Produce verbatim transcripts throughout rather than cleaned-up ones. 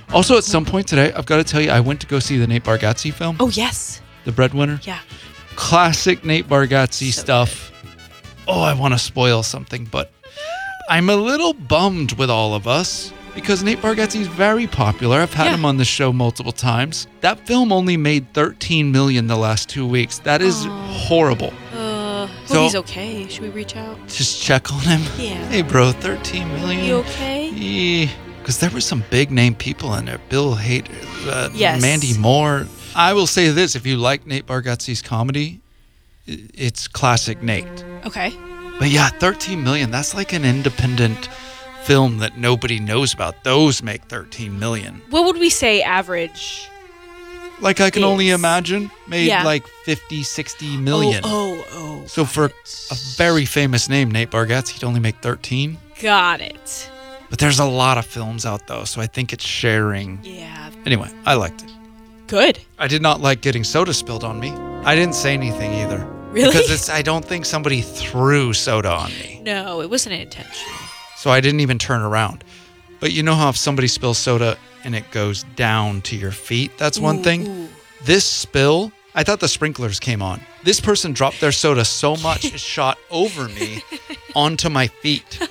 Also, at some point today, I've got to tell you, I went to go see the Nate Bargatze film. Oh, yes. The Breadwinner. Yeah. Classic Nate Bargatze So stuff. Good. Oh, I want to spoil something, but I'm a little bummed with all of us because Nate Bargatze is very popular. I've had Yeah. him on the show multiple times. That film only made thirteen million dollars the last two weeks. That is Oh. horrible. Uh, hope So- he's okay. Should we reach out? Just check on him. Yeah. Hey, bro, thirteen million You okay? Because there were some big name people in there. Bill Hader, uh, Yes. Mandy Moore. I will say this: if you like Nate Bargatze's comedy, i- it's classic Nate. Okay. But yeah, thirteen million. That's like an independent film that nobody knows about. Those make thirteen million. What would we say average? Like I can only Is- imagine made Yeah. like fifty, sixty million. Oh, oh, oh. So got for it. a very famous name, Nate Bargatze, he'd only make thirteen. Got it. But there's a lot of films out though, so I think it's sharing. Yeah. Anyway, I liked it. Good. I did not like getting soda spilled on me. I didn't say anything either. Really? Because it's I don't think somebody threw soda on me. No, it wasn't intentional. So I didn't even turn around. But you know how if somebody spills soda and it goes down to your feet, that's one Ooh, thing. ooh. This spill, I thought the sprinklers came on. This person dropped their soda so much it shot over me onto my feet.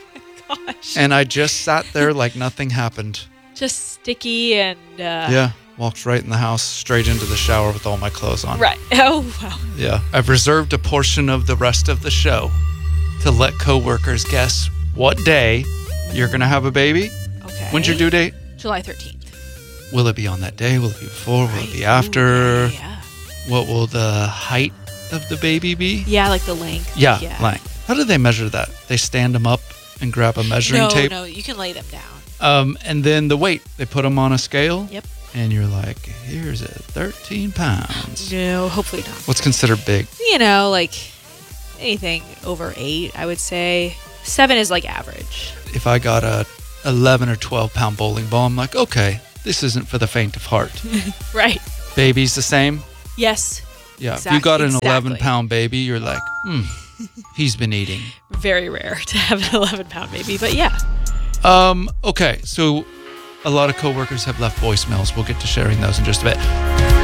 Gosh. And I just sat there like nothing happened. Just sticky and. Uh, Yeah, walked right in the house, straight into the shower with all my clothes on. Right. Oh, wow. Yeah. I've reserved a portion of the rest of the show to let coworkers guess what day you're going to have a baby. Okay. When's your due date? July thirteenth. Will it be on that day? Will it be before? Will Right. it be Ooh, after? yeah, yeah. What will the height of the baby be? Yeah, like the length. Yeah, Yeah. length. How do they measure that? They stand them up and grab a measuring No, tape? no, you can lay them down. Um, and then the weight. They put them on a scale. Yep. And you're like, here's it, thirteen pounds. No, hopefully not. What's considered big? You know, like anything over eight, I would say. Seven is like average. If I got a eleven or twelve pound bowling ball, I'm like, okay, this isn't for the faint of heart. Right. Baby's the same? Yes. Yeah. Exact- if you got an exactly. eleven pound baby, you're like, hmm, he's been eating. Very rare to have an eleven pound baby, but yeah. Um, okay, so a lot of coworkers have left voicemails. We'll get to sharing those in just a bit.